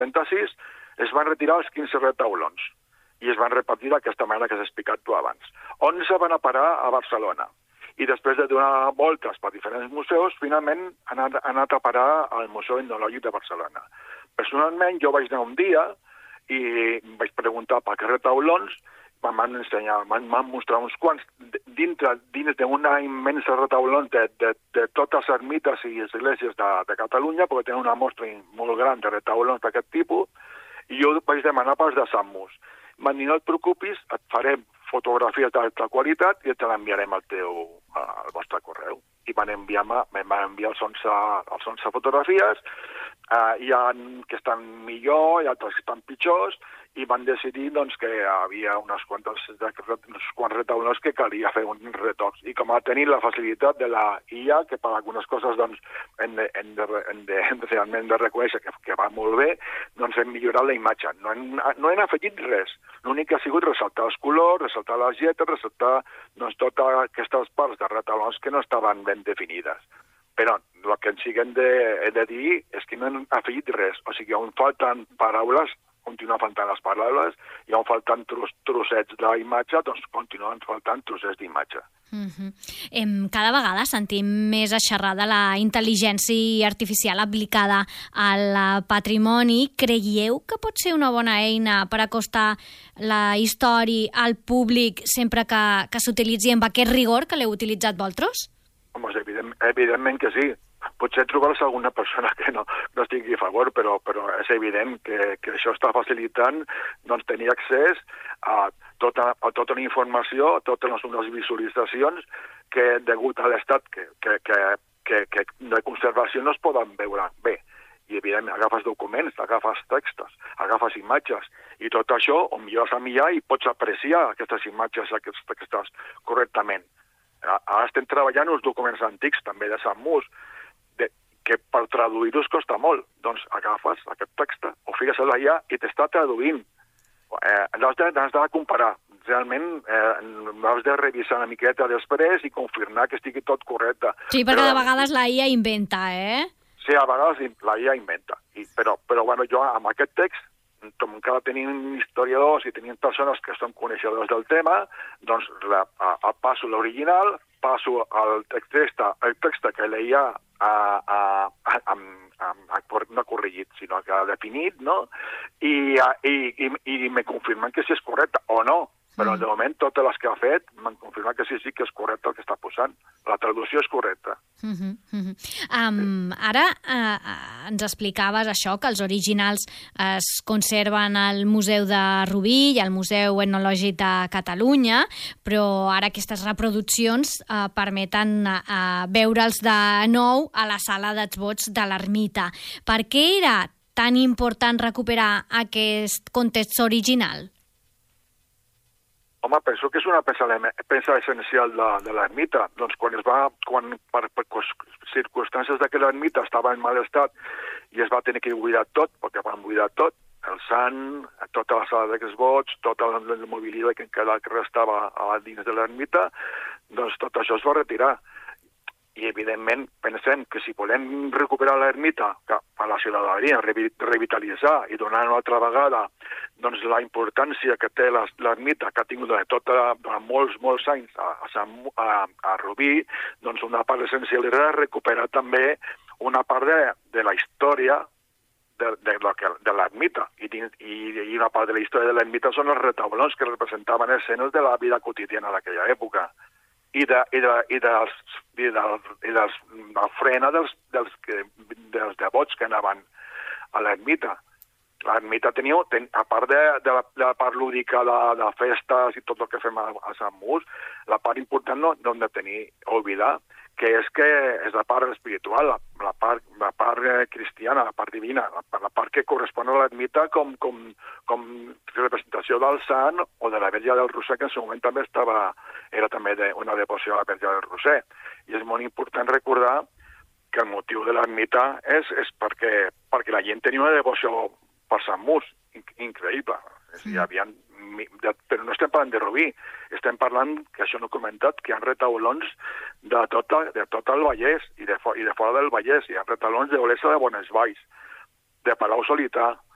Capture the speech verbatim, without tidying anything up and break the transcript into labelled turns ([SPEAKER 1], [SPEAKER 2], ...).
[SPEAKER 1] trenta-sis es van retirar els quinze retaulons i es van repartir d'aquesta manera que has explicat tu abans. onze van a parar a Barcelona i després de donar voltes per diferents museus, finalment han anat, han anat a parar al Museu Etnològic de Barcelona. Personalment, jo vaig anar un dia i vaig preguntar per què retaulons, em van ensenyar, em van mostrar uns quants dintre, dins d'una immensa retaulons de, de, de totes les ermites i esglésies de, de Catalunya, perquè tenen una mostra molt gran de retaulons d'aquest tipus, i jo vaig demanar pels de Santmus. Van dir, no et preocupis, et farem fotografies d'alta qualitat i te l'enviarem al teu, al vostre correu. I van enviar, van enviar els onze, els onze fotografies, uh, hi ha que estan millor, hi ha altres que estan pitjors, i van decidir doncs, que hi havia unes quantes, uns quants retaulons que calia fer uns retocs. I com a tenir la facilitat de la I A, que per algunes coses doncs, hem, de, hem, de, hem, de, hem de realment de reconèixer que, que va molt bé, doncs hem millorat la imatge. No hem, no hem afegit res. L'únic que ha sigut ressaltar els colors, ressaltar les lletres, ressaltar doncs, totes aquestes parts de retaulons que no estaven ben definides. Però el que sí que hem de, hem de dir és que no hem afegit res. O sigui, on falten paraules, continuen faltant les paraules, i on falten tros, trossets d'imatge, doncs continuen faltant trossets d'imatge.
[SPEAKER 2] Uh-huh. Em, cada vegada sentim més a xerrar de la intel·ligència artificial aplicada al patrimoni. Creieu que pot ser una bona eina per acostar la història al públic sempre que, que s'utilitzi amb aquest rigor que l'heu utilitzat vosaltres?
[SPEAKER 1] Home, evident, evidentment que sí. Potser trobar-se alguna persona que no, no estigui a favor, però, però és evident que, que això està facilitant doncs, tenir accés a tota, a tota la informació, a totes les unes visualitzacions que, degut a l'estat que, que, que, que, que de conservació no es poden veure bé. I, evidentment, agafes documents, agafes textos, agafes imatges, i tot això ho millors a millar i pots apreciar aquestes imatges aquestes, aquestes correctament. Ara estem treballant uns documents antics, també de Santmus, que per traduir-los costa molt. Doncs agafes aquest text, o figues allà i t'està traduint. Eh, has, de, has de comparar. Realment eh, has de revisar una miqueta després i confirmar que estigui tot correcte.
[SPEAKER 2] Sí, perquè però, de vegades la I A inventa, eh?
[SPEAKER 1] Sí, a vegades la I A inventa. I, però, però bueno, jo amb aquest text, com encara tenim historiadors i tenim persones que són coneixedors del tema, doncs la, a, a passo l'original, passo al text, el text que la I A ha, ha, ha, ha, ha, no ha corregit, sinó que ha definit, no? I, i, i, i me confirmen que sí és correcte o no. Però de moment totes les que ha fet m'han confirmat que sí, sí que és correcte el que està posant. La traducció és correcta.
[SPEAKER 2] Uh -huh, uh -huh. Um, ara uh, uh, ens explicaves això, que els originals es conserven al Museu de Rubí i al Museu Etnològic de Catalunya, però ara aquestes reproduccions uh, permeten uh, veure'ls de nou a la sala d'exvots de l'Ermita. Per què era tan important recuperar aquest context original?
[SPEAKER 1] Home, penso que és una peça, peça essencial de, de l'ermita. Doncs quan es va, quan per, per circumstàncies de que l'ermita estava en mal estat i es va tenir que buidar tot, perquè van buidar tot, el sant, tota la sala d'exvots, tota la, la mobilitat que encara que restava a dins de l'ermita, doncs tot això es va retirar. I, evidentment, pensem que si volem recuperar l'ermita a la ciutadania, revitalitzar i donar una altra vegada doncs, la importància que té l'ermita, que ha tingut de tota, durant molts, molts anys a, a, a Rubí, doncs una part essencial era recuperar també una part de, de la història de, de, de l'ermita. I, i, I una part de la història de l'ermita són els retaulons que representaven escenes de la vida quotidiana d'aquella època. I de, i de, i dels, i dels, i dels, la frena dels, dels, dels devots que anaven a l'ermita. L'ermita tenia, ten, a part de, de, la, de la part lúdica de, de festes i tot el que fem a, a Santmus, la part important no, no hem de tenir, oblidar, que és que és la part espiritual, la, la, part, la part cristiana, la part divina, la, la part que correspon a l'ermita com, com, com representació del sant o de la Verge del Roser, que en seu moment també estava, era també de, una devoció a la Verge del Roser. I és molt important recordar que el motiu de l'ermita és, és perquè, perquè la gent tenia una devoció per Santmus, increïble. Hi havia, però no estem parlant de Rubí, estem parlant, que això no he comentat, que hi ha retaulons de tot, de tot el Vallès i de, i de fora del Vallès. Hi ha retaulons d'Olesa de Bonesvalls, de Palau Solità,